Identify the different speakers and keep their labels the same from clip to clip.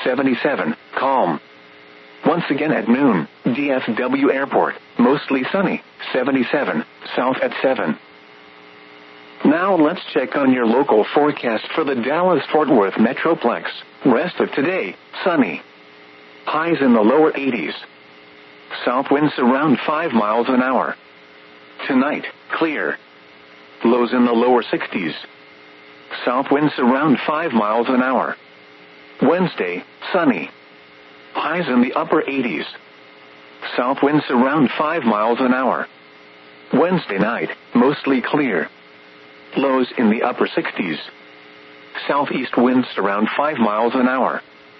Speaker 1: 77, calm. Once again at noon, DFW Airport, mostly sunny, 77, south at 7. Now let's check on your local forecast for the Dallas-Fort Worth Metroplex. Rest of today, sunny. Highs in the lower 80s. South winds around 5 miles an hour. Tonight, clear. Lows in the lower 60s. South winds around 5 miles an hour. Wednesday, sunny. Highs in the upper 80s. South winds around 5 miles an hour. Wednesday night, mostly clear. Lows in the upper 60s. Southeast winds around 5 miles an hour.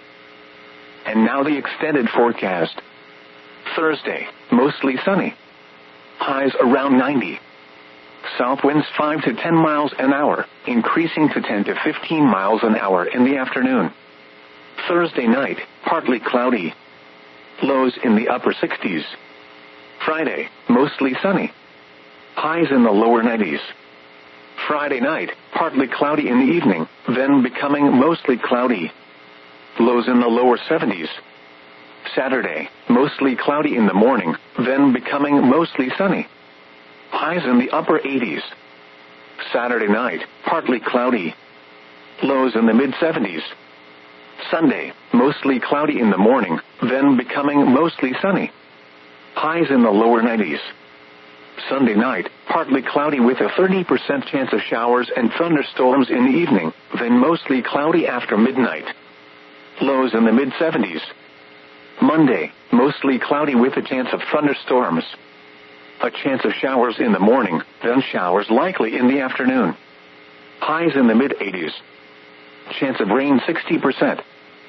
Speaker 1: And now the extended forecast. Thursday, mostly sunny. Highs around 90. South winds 5 to 10 miles an hour, increasing to 10 to 15 miles an hour in the afternoon. Thursday night, partly cloudy. Lows in the upper 60s. Friday, mostly sunny. Highs in the lower 90s. Friday night, partly cloudy in the evening, then becoming mostly cloudy. Lows in the lower 70s. Saturday, mostly cloudy in the morning, then becoming mostly sunny. Highs in the upper 80s. Saturday night, partly cloudy. Lows in the mid-70s. Sunday, mostly cloudy in the morning, then becoming mostly sunny. Highs in the lower 90s. Sunday night, partly cloudy with a 30% chance of showers and thunderstorms in the evening, then mostly cloudy after midnight. Lows in the mid-70s. Monday, mostly cloudy with a chance of thunderstorms. A chance of showers in the morning, then showers likely in the afternoon. Highs in the mid-80s. Chance of rain 60%.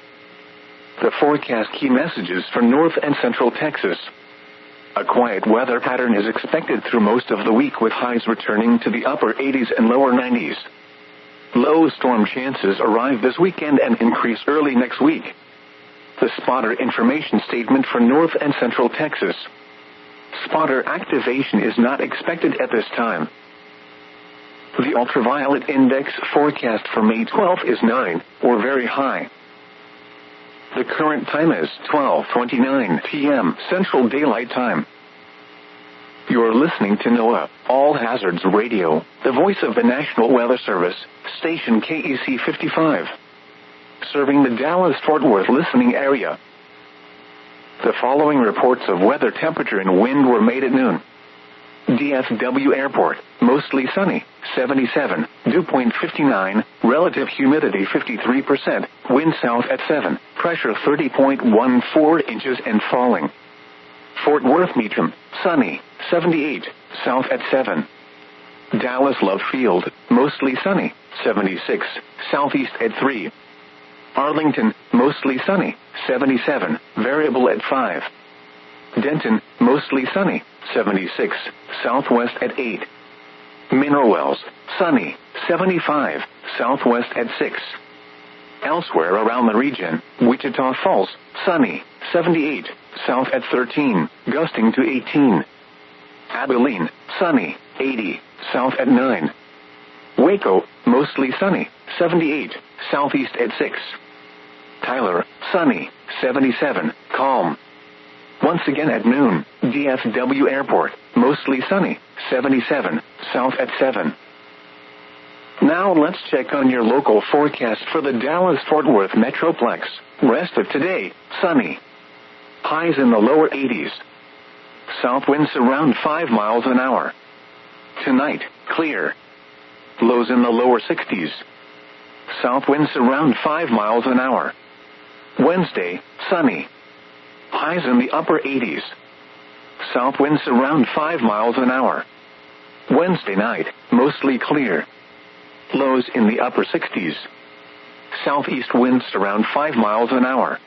Speaker 1: The forecast key messages for North and Central Texas. A quiet weather pattern is expected through most of the week with highs returning to the upper 80s and lower 90s. Low storm chances arrive this weekend and increase early next week. The spotter information statement for North and Central Texas. Spotter activation is not expected at this time. The ultraviolet index forecast for May 12 is 9, or very high. The current time is 12:29 p.m. Central Daylight Time. You're listening to NOAA, All Hazards Radio, the voice of the National Weather Service, station KEC 55. Serving the Dallas-Fort Worth listening area. The following reports of weather, temperature, and wind were made at noon. DFW Airport, mostly sunny, 77, dew point 59, relative humidity 53%, wind south at 7, pressure 30.14 inches and falling. Fort Worth Meacham, sunny, 78, south at 7. Dallas Love Field, mostly sunny, 76, southeast at 3. Arlington, mostly sunny, 77, variable at 5. Denton, mostly sunny, 76, southwest at 8. Mineral Wells, sunny, 75, southwest at 6. Elsewhere around the region, Wichita Falls, sunny, 78, south at 13, gusting to 18. Abilene, sunny, 80, south at 9. Waco, mostly sunny, 78, southeast at 6. Tyler, sunny, 77, calm. Once again at noon, DFW Airport, mostly sunny, 77, south at 7. Now let's check on your local forecast for the Dallas-Fort Worth Metroplex. Rest of today, sunny. Highs in the lower 80s. South winds around 5 miles an hour. Tonight, clear. Lows in the lower 60s. South winds around 5 miles an hour. Wednesday, sunny. Highs in the upper 80s. South winds around 5 miles an hour. Wednesday night, mostly clear. Lows in the upper 60s. Southeast winds around 5 miles an hour.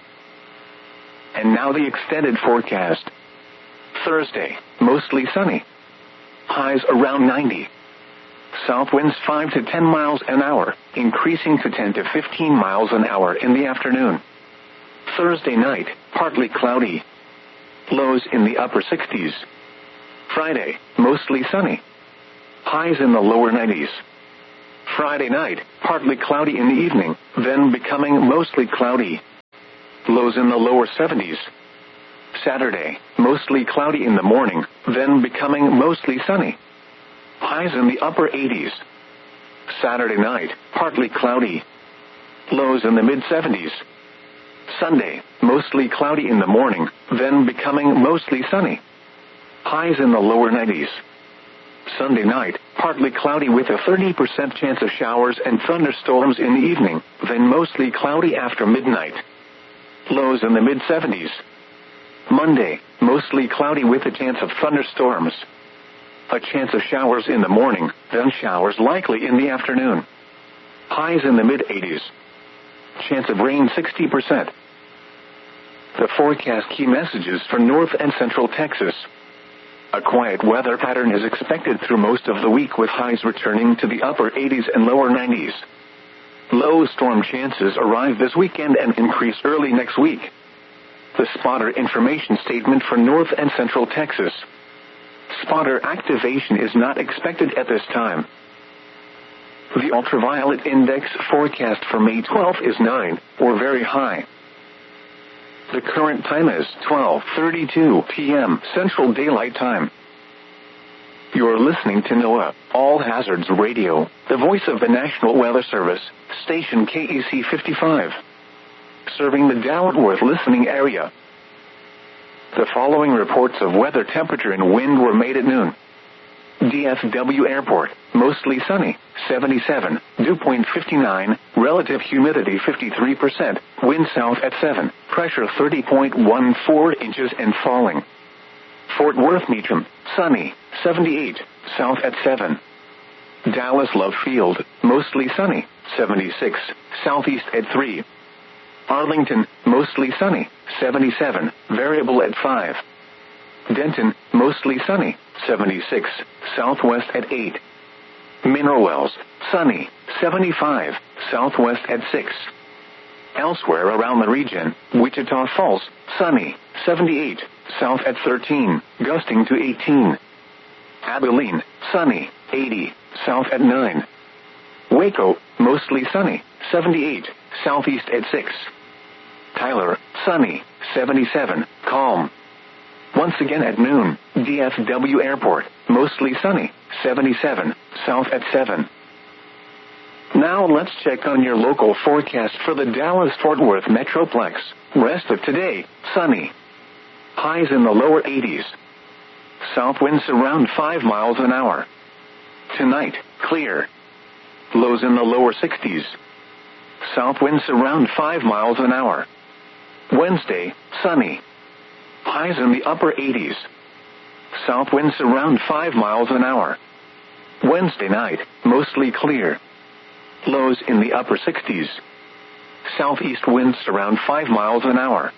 Speaker 1: And now the extended forecast. Thursday, mostly sunny. Highs around 90. South winds 5 to 10 miles an hour, increasing to 10 to 15 miles an hour in the afternoon. Thursday night, partly cloudy. Lows in the upper 60s. Friday, mostly sunny. Highs in the lower 90s. Friday night, partly cloudy in the evening, then becoming mostly cloudy. Lows in the lower 70s. Saturday, mostly cloudy in the morning, then becoming mostly sunny. Highs in the upper 80s. Saturday night, partly cloudy. Lows in the mid-70s. Sunday, mostly cloudy in the morning, then becoming mostly sunny. Highs in the lower 90s. Sunday night, partly cloudy with a 30% chance of showers and thunderstorms in the evening, then mostly cloudy after midnight. Lows in the mid-70s. Monday, mostly cloudy with a chance of thunderstorms. A chance of showers in the morning, then showers likely in the afternoon. Highs in the mid-80s. Chance of rain 60%. The forecast key messages for North and Central Texas. A quiet weather pattern is expected through most of the week with highs returning to the upper 80s and lower 90s. Low storm chances arrive this weekend and increase early next week. The spotter information statement for North and Central Texas. Spotter activation is not expected at this time. The ultraviolet index forecast for May 12th is 9, or very high. The current time is 12:32 p.m. Central Daylight Time. You're listening to NOAA, All Hazards Radio, the voice of the National Weather Service, station KEC 55. Serving the Dallas-Worth listening area. The following reports of weather, temperature, and wind were made at noon. DFW Airport, mostly sunny, 77, dew point 59, relative humidity 53%, wind south at 7, pressure 30.14 inches and falling. Fort Worth Meacham, sunny, 78, south at 7. Dallas Love Field, mostly sunny, 76, southeast at 3. Arlington, mostly sunny, 77, variable at 5. Denton, mostly sunny, 76, southwest at 8. Mineral Wells, sunny, 75, southwest at 6. Elsewhere around the region, Wichita Falls, sunny, 78, south at 13, gusting to 18. Abilene, sunny, 80, south at 9. Waco, mostly sunny, 78, southeast at 6. Tyler, sunny, 77, calm. Once again at noon, DFW Airport, mostly sunny, 77, south at 7. Now let's check on your local forecast for the Dallas-Fort Worth Metroplex. Rest of today, sunny. Highs in the lower 80s. South winds around 5 miles an hour. Tonight, clear. Lows in the lower 60s. South winds around 5 miles an hour. Wednesday, sunny. Highs in the upper 80s. South winds around 5 miles an hour. Wednesday night, mostly clear. Lows in the upper 60s. Southeast winds around 5 miles an hour.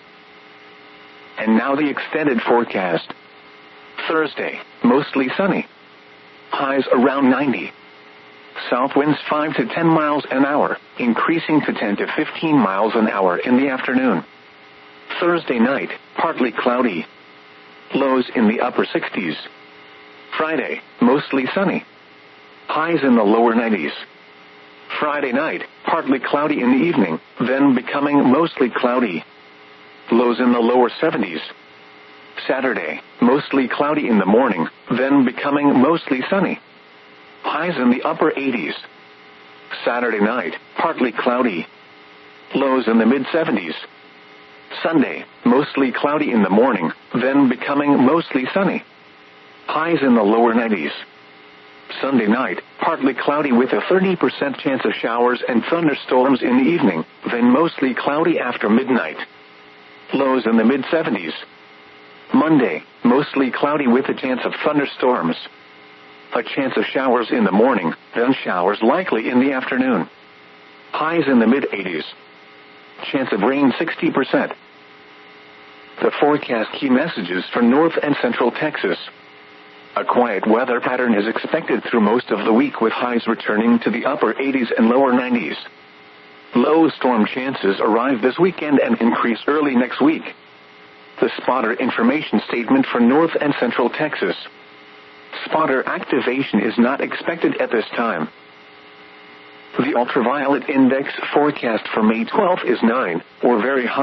Speaker 1: And now the extended forecast. Thursday, mostly sunny. Highs around 90. South winds 5 to 10 miles an hour, increasing to 10 to 15 miles an hour in the afternoon. Thursday night, partly cloudy. Lows in the upper 60s. Friday, mostly sunny. Highs in the lower 90s. Friday night, partly cloudy in the evening, then becoming mostly cloudy. Lows in the lower 70s. Saturday, mostly cloudy in the morning, then becoming mostly sunny. Highs in the upper 80s. Saturday night, partly cloudy. Lows in the mid-70s. Sunday, mostly cloudy in the morning, then becoming mostly sunny. Highs in the lower 90s. Sunday night, partly cloudy with a 30% chance of showers and thunderstorms in the evening, then mostly cloudy after midnight. Lows in the mid-70s. Monday, mostly cloudy with a chance of thunderstorms. A chance of showers in the morning, then showers likely in the afternoon. Highs in the mid-80s. Chance of rain 60%. The forecast key messages for North and Central Texas. A quiet weather pattern is expected through most of the week with highs returning to the upper 80s and lower 90s. Low storm chances arrive this weekend and increase early next week. The spotter information statement for North and Central Texas. Spotter activation is not expected at this time. The ultraviolet index forecast for May 12th is 9, or very high.